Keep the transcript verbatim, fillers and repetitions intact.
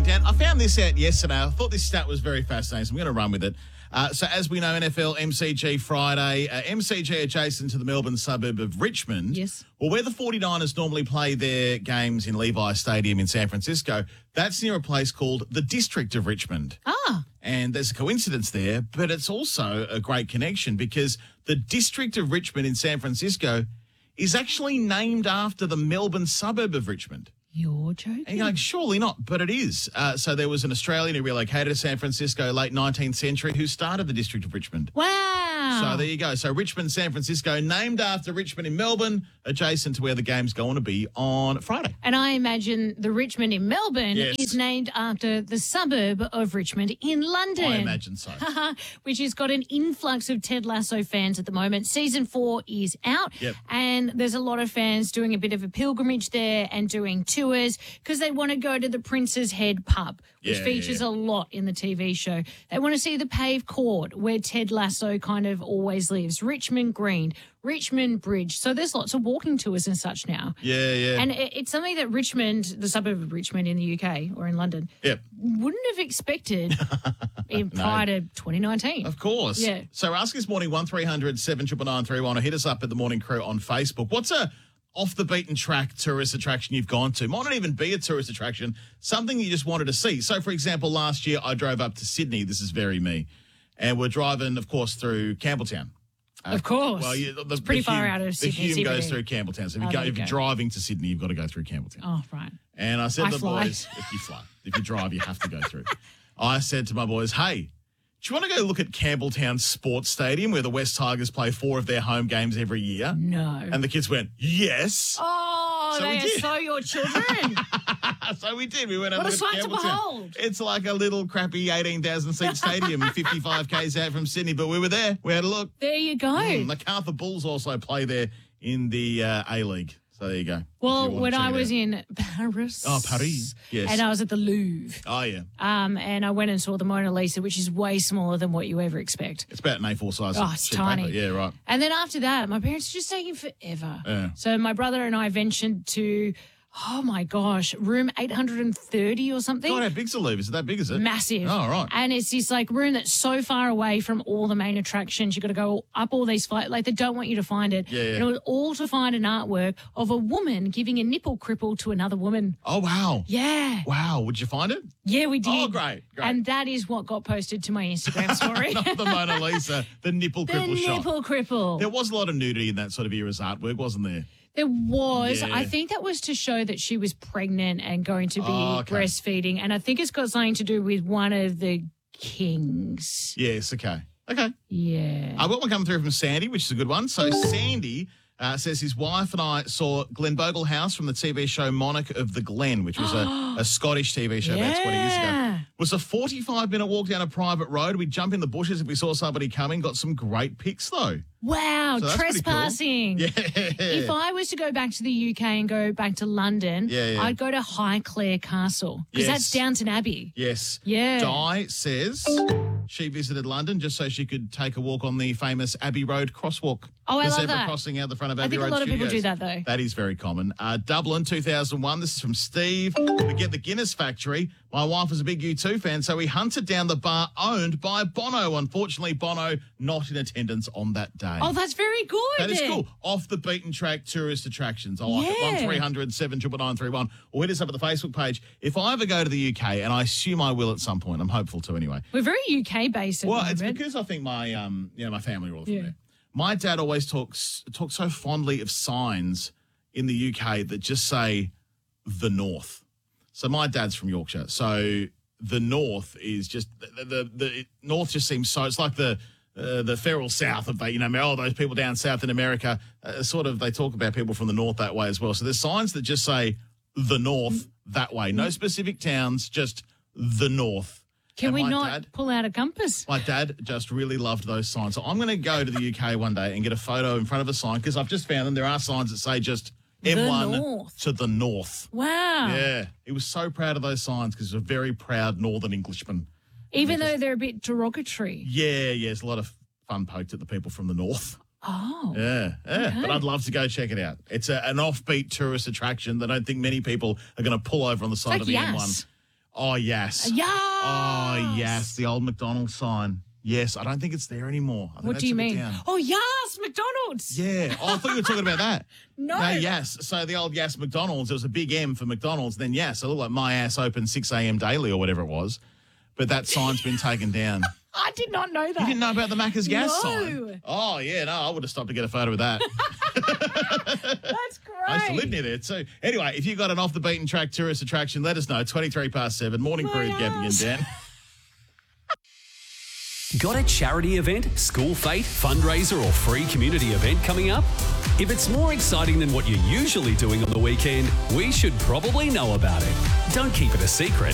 down. I found this out yesterday. I thought this stat was very fascinating, so I'm going to run with it. Uh, so as we know, N F L M C G Friday, uh, M C G adjacent to the Melbourne suburb of Richmond. Yes. Well, where the forty-niners normally play their games in Levi Stadium in San Francisco, that's near a place called the District of Richmond. Ah. And there's a coincidence there, but it's also a great connection because the District of Richmond in San Francisco is actually named after the Melbourne suburb of Richmond. You're joking. And you're like, surely not, but it is. Uh, so there was an Australian who relocated to San Francisco late nineteenth century who started the District of Richmond. Wow. So there you go. So Richmond, San Francisco, named after Richmond in Melbourne, adjacent to where the game's going to be on Friday. And I imagine the Richmond in Melbourne Yes. is named after the suburb of Richmond in London. I imagine so. Which has got an influx of Ted Lasso fans at the moment. Season four is out. Yep. And there's a lot of fans doing a bit of a pilgrimage there and doing tours because they want to go to the Prince's Head pub, which Yeah, features yeah, yeah. a lot in the T V show. They want to see the paved court where Ted Lasso kind of always lives, Richmond Green, Richmond Bridge. So there's lots of walking tours and such now. Yeah, yeah. And it, it's something that Richmond, the suburb of Richmond in the U K or in London, Yep. wouldn't have expected in prior to twenty nineteen. Of course. Yeah. So ask us morning one three hundred seven nine nine three one or hit us up at the Morning Crew on Facebook. What's a off the beaten track tourist attraction you've gone to? Might not even be a tourist attraction, something you just wanted to see. So, for example, last year I drove up to Sydney. This is very me. And we're driving, of course, through Campbelltown. Uh, Of course. Well, you, the, It's pretty the far Hume- out of The Sydney Hume C B D. goes through Campbelltown. So if, you Oh, go, there you if you're go. driving to Sydney, you've got to go through Campbelltown. Oh, right. And I said I to the fly. boys, if you fly, if you drive, you have to go through. I said to my boys, hey, do you want to go look at Campbelltown Sports Stadium where the West Tigers play four of their home games every year? No. And the kids went, yes. oh, So we they are did. so your children. So we did. We went over What a to sight to Campbelltown. behold. It's like a little crappy eighteen thousand seat stadium, fifty-five kays out from Sydney, but we were there. We had a look. There you go. Mm, MacArthur Bulls also play there in the uh, A-League. So there you go. Well, If you want when to check I it was out. in Paris. Oh, Paris. Yes. And I was at the Louvre. Oh, yeah. Um, and I went and saw the Mona Lisa, which is way smaller than what you ever expect. It's about an A four size. Oh, it's sheet tiny. paper. Yeah, right. And then after that, my parents were just taking forever. Yeah. So my brother and I ventured to, oh my gosh, room eight hundred thirty or something. God, how big's the Louvre? Is it that big, is it? Massive. Oh, right. And it's this like room that's so far away from all the main attractions. You've got to go up all these flights. Like they don't want you to find it. Yeah, yeah. And it was all to find an artwork of a woman giving a nipple cripple to another woman. Oh, wow. Yeah. Wow. Would you find it? Yeah, we did. Oh, great, great. And that is what got posted to my Instagram story. Not the Mona Lisa, the nipple the cripple shot. nipple cripple. There was a lot of nudity in that sort of era's artwork, wasn't there? There was. Yeah. I think that was to show that she was pregnant and going to be Oh, okay. breastfeeding. And I think it's got something to do with one of the kings. Yes, okay. Okay. Yeah. I've got one coming through from Sandy, which is a good one. So Sandy uh, says his wife and I saw Glenbogle House from the T V show Monarch of the Glen, which was a, a Scottish T V show about twenty years ago. Yeah. It was a forty-five minute walk down a private road. We'd jump in the bushes if we saw somebody coming. Got some great pics, though. Wow, So that's pretty cool. trespassing. Yeah. If I was to go back to the U K and go back to London, Yeah, yeah. I'd go to Highclere Castle because Yes. that's Downton Abbey. Yes. Yeah. Di says she visited London just so she could take a walk on the famous Abbey Road crosswalk. Oh, I the love zebra that. crossing out the front of I Abbey think a Road lot of people Studios. do that, though. That is very common. Uh, Dublin, two thousand one. This is from Steve. We get the Guinness factory. My wife was a big U two fan, so we hunted down the bar owned by Bono. Unfortunately, Bono not in attendance on that day. Oh, that's very good. That is cool. Off the beaten track tourist attractions. I like it. Yeah. one three hundred seven nine nine three one. Or hit us up at the Facebook page. If I ever go to the U K, and I assume I will at some point, I'm hopeful to anyway. We're very U K based at Well, the it's moment. because I think my um, you know, my family are all from Yeah. there. My dad always talks talks so fondly of signs in the U K that just say the North. So my dad's from Yorkshire, so the North is just the the, the North just seems so. It's like the uh, the feral South of the, you know, oh, those people down south in America. Uh, sort of, they talk about people from the North that way as well. So there's signs that just say the North that way. No specific towns, just the North. Can And we my not dad- pull out a compass? my dad just really loved those signs. So I'm going to go to the U K one day and get a photo in front of a sign because I've just found them. There are signs that say just M one North. to the North. Wow. Yeah. He was so proud of those signs because he's a very proud Northern Englishman. Even though they're a bit derogatory. Yeah, yeah. There's a lot of fun poked at the people from the North. Oh. Yeah, yeah. Okay. But I'd love to go check it out. It's a, an offbeat tourist attraction that I don't think many people are going to pull over on the side Like of the M one. Yas. Oh, yes. Yes. Oh, yes. The old McDonald's sign. Yes, I don't think it's there anymore. I think What they do you took it mean? down. Oh, yes, McDonald's. Yeah. Oh, I thought you were talking about that. No. No, yes. So the old Yes McDonald's, there was a big M for McDonald's. Then yes, it looked like my ass open six a.m. daily or whatever it was. But that sign's been taken down. I did not know that. You didn't know about the Macca's gas No. sign? Oh, yeah. No, I would have stopped to get a photo of that. That's great. I used to live near there too. Anyway, if you've got an off-the-beaten-track tourist attraction, let us know. twenty-three past seven. Morning My crew, Gabby and ass. Dan. Got a charity event, school fete, fundraiser or free community event coming up? If it's more exciting than what you're usually doing on the weekend, we should probably know about it. Don't keep it a secret.